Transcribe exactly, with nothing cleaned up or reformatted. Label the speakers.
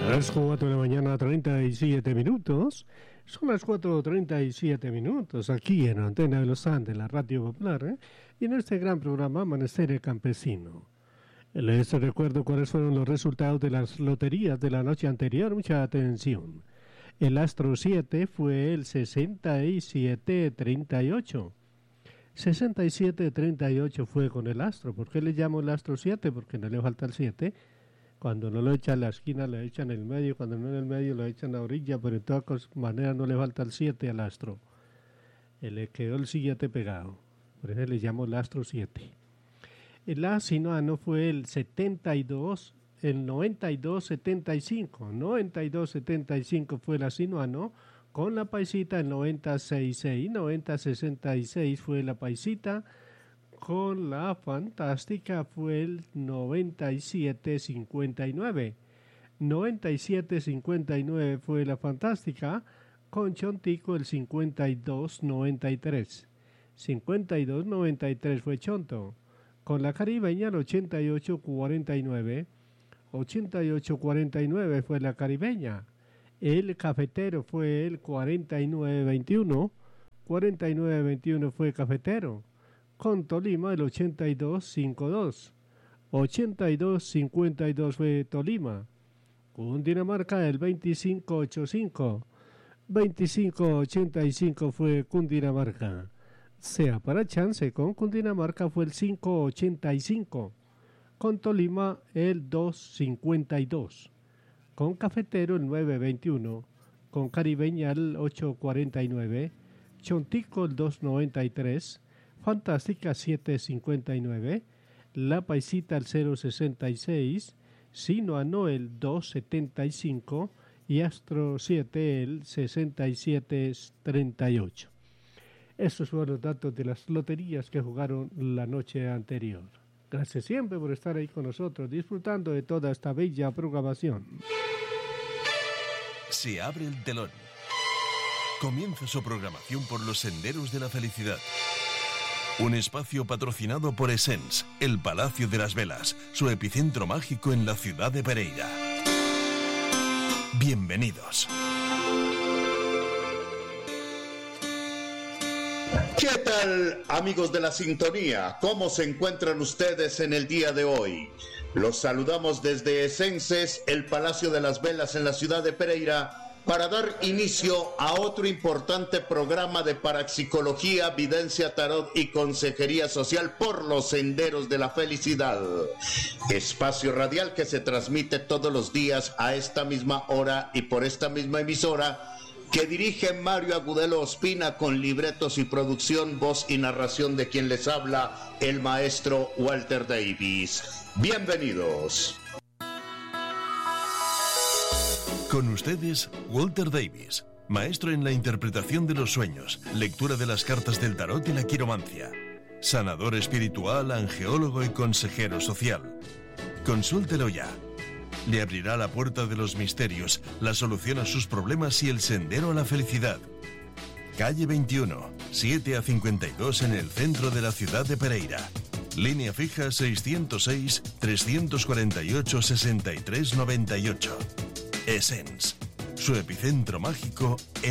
Speaker 1: Las cuatro de la mañana, treinta y siete minutos. Son las cuatro treinta y siete minutos aquí en Antena de los Andes, la Radio Popular, ¿eh? Y en este gran programa Amanecer Campesino. Les recuerdo cuáles fueron los resultados de las loterías de la noche anterior. Mucha atención. El Astro siete fue el sesenta y siete treinta y ocho. sesenta y siete treinta y ocho fue con el Astro. ¿Por qué le llamo el Astro siete? Porque no le falta el siete. Cuando no lo echan en la esquina, lo echan en el medio. Cuando no en el medio, lo echan a la orilla. Pero de todas maneras no le falta el siete al Astro. Le quedó el siete pegado. Por eso le llamo el Astro siete. El Asinoano fue el setenta y dos, el noventa y dos setenta y cinco. noventa y dos setenta y cinco fue el Asinoano. Con la paisita el noventa sesenta y seis. noventa sesenta y seis fue la paisita. Con la fantástica fue el noventa y siete cincuenta y nueve. noventa y siete cincuenta y nueve fue la fantástica. Con Chontico el cincuenta y dos noventa y tres. cincuenta y dos noventa y tres fue Chonto. Con la caribeña el ochenta y ocho cuarenta y nueve. ochenta y ocho cuarenta y nueve fue la caribeña. El cafetero fue el cuarenta y nueve veintiuno. cuarenta y nueve veintiuno fue cafetero. Con Tolima el ochenta y dos cincuenta y dos. ochenta y dos cincuenta y dos fue Tolima. Cundinamarca el veinticinco ochenta y cinco. veinticinco ochenta y cinco fue Cundinamarca. Sea para chance, con Cundinamarca fue el cinco ochenta y cinco. Con Tolima el dos cincuenta y dos. Con Cafetero el nueve veintiuno. Con Caribeña el ocho cuarenta y nueve. Chontico el dos noventa y tres. Fantástica siete cincuenta y nueve, La Paisita el cero sesenta y seis, Sinoano el dos setenta y cinco y Astro siete el sesenta y siete treinta y ocho. Estos fueron los datos de las loterías que jugaron la noche anterior. Gracias siempre por estar ahí con nosotros, disfrutando de toda esta bella programación.
Speaker 2: Se abre el telón. Comienza su programación por los senderos de la felicidad. Un espacio patrocinado por Essence, el Palacio de las Velas, su epicentro mágico en la ciudad de Pereira. Bienvenidos.
Speaker 3: ¿Qué tal, amigos de la sintonía? ¿Cómo se encuentran ustedes en el día de hoy? Los saludamos desde Essences, el Palacio de las Velas en la ciudad de Pereira, para dar inicio a otro importante programa de parapsicología, videncia, tarot y consejería social por los senderos de la felicidad. Espacio radial que se transmite todos los días a esta misma hora y por esta misma emisora, que dirige Mario Agudelo Ospina con libretos y producción, voz y narración de quien les habla, el maestro Walter Davis. Bienvenidos.
Speaker 2: Con ustedes, Walter Davis, maestro en la interpretación de los sueños, lectura de las cartas del tarot y la quiromancia, sanador espiritual, angeólogo y consejero social. Consúltelo ya. Le abrirá la puerta de los misterios, la solución a sus problemas y el sendero a la felicidad. Calle veintiuno, siete a cincuenta y dos en el centro de la ciudad de Pereira. Línea fija seiscientos seis, trescientos cuarenta y ocho, sesenta y tres noventa y ocho. Essence, su epicentro mágico